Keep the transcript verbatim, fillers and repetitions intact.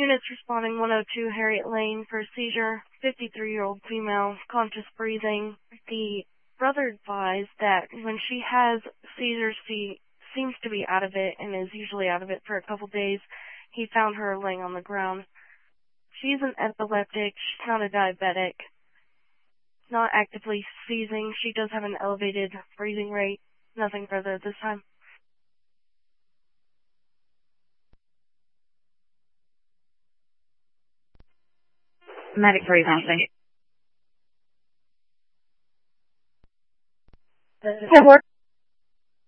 Units responding one oh two Harriet Lane for a seizure, fifty-three-year-old female, conscious breathing. The brother advised that when she has seizures, she seems to be out of it and is usually out of it for a couple days. He found her laying on the ground. She's an epileptic. She's not a diabetic. Not actively seizing. She does have an elevated breathing rate. Nothing further this time. Medic three, something. Report.